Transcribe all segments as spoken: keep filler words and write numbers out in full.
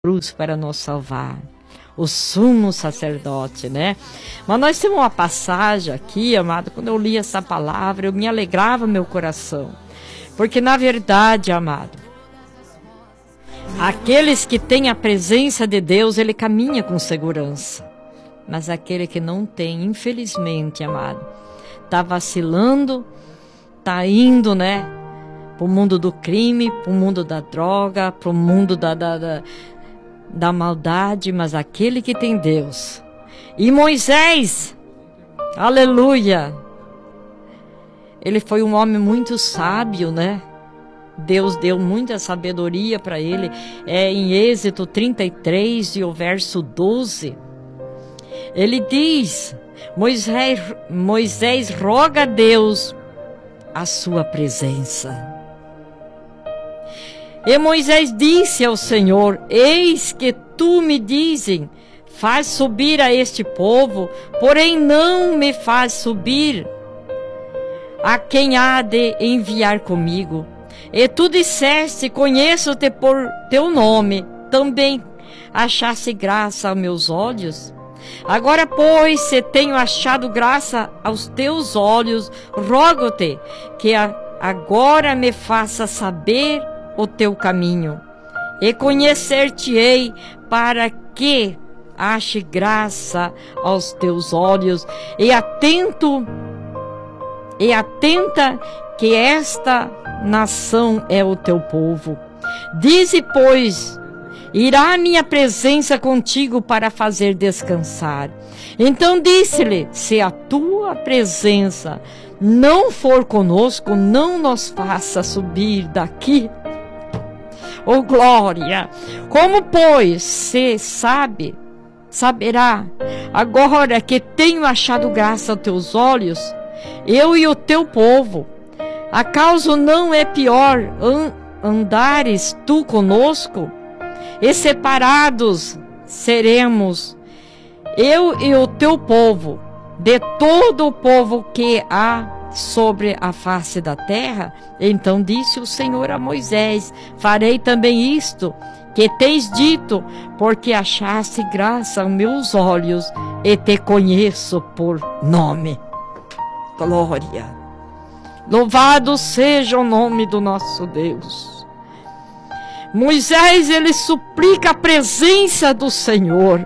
cruz para nos salvar, o sumo sacerdote, né? Mas nós temos uma passagem aqui, amado, quando eu li essa palavra, eu me alegrava meu coração, porque na verdade, amado, aqueles que têm a presença de Deus, ele caminha com segurança, mas aquele que não tem, infelizmente, amado, tá vacilando, tá indo, né, pro mundo do crime, pro mundo da droga, pro mundo da, da, da da maldade, mas aquele que tem Deus. E Moisés, aleluia, ele foi um homem muito sábio, né? Deus deu muita sabedoria para ele. É em Êxodo trinta e três e o verso doze. Ele diz: Moisés, Moisés roga a Deus a sua presença. E Moisés disse ao Senhor: eis que tu me dizem, faz subir a este povo, porém não me faz subir a quem há de enviar comigo. E tu disseste: conheço-te por teu nome, também achaste graça aos meus olhos. Agora, pois, se tenho achado graça aos teus olhos, rogo-te que a, agora me faça saber o teu caminho, e conhecer-te-ei, para que ache graça aos teus olhos, e atento e atenta que esta nação é o teu povo. Dize, pois, irá a minha presença contigo para fazer descansar. Então disse-lhe: se a tua presença não for conosco, não nos faça subir daqui. Oh glória! Como, pois, se sabe, saberá, agora que tenho achado graça aos teus olhos, eu e o teu povo, acaso não é pior an andares tu conosco? E separados seremos, eu e o teu povo, de todo o povo que há sobre a face da terra. Então disse o Senhor a Moisés: farei também isto que tens dito, porque achaste graça aos meus olhos e te conheço por nome. Glória! Louvado seja o nome do nosso Deus. Moisés, ele suplica a presença do Senhor.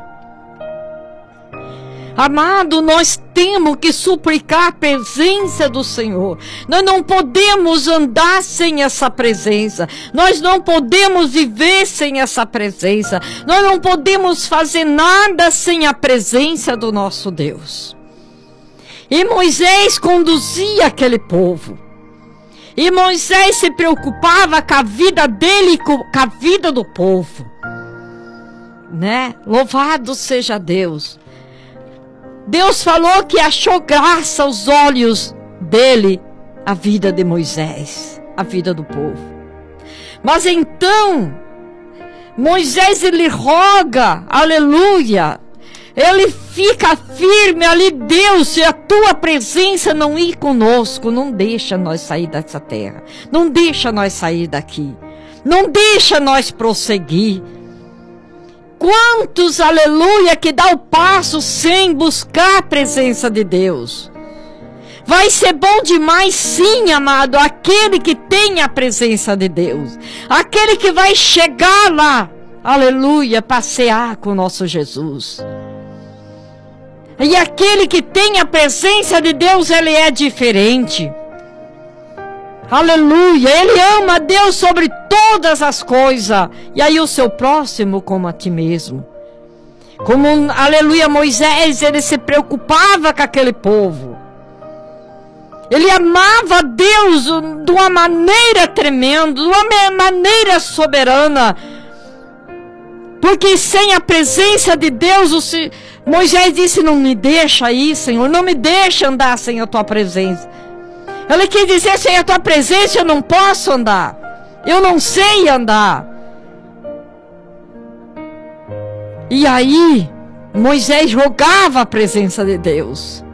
Amado, nós temos que suplicar a presença do Senhor. Nós não podemos andar sem essa presença. Nós não podemos viver sem essa presença. Nós não podemos fazer nada sem a presença do nosso Deus. E Moisés conduzia aquele povo. E Moisés se preocupava com a vida dele e com a vida do povo, né? Louvado seja Deus. Deus falou que achou graça aos olhos dele a vida de Moisés, a vida do povo. Mas então, Moisés, ele roga, aleluia, ele fica firme ali: Deus, se a tua presença não ir conosco, não deixa nós sair dessa terra, não deixa nós sair daqui, não deixa nós prosseguir. Quantos, aleluia, que dá o passo sem buscar a presença de Deus? Vai ser bom demais, sim, amado, aquele que tem a presença de Deus, aquele que vai chegar lá, aleluia, passear com o nosso Jesus. E aquele que tem a presença de Deus, ele é diferente. Aleluia, ele ama a Deus sobre todas as coisas, e aí o seu próximo como a ti mesmo. Como, aleluia, Moisés, ele se preocupava com aquele povo. Ele amava a Deus de uma maneira tremenda, de uma maneira soberana. Porque sem a presença de Deus, o Moisés disse: não me deixa ir, Senhor, não me deixa andar sem a tua presença. Ele quer dizer: sem a tua presença eu não posso andar, eu não sei andar. E aí Moisés rogava a presença de Deus: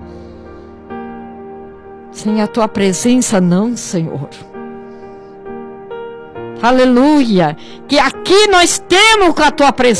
sem a tua presença não, Senhor. Aleluia. Que aqui nós temos a tua presença.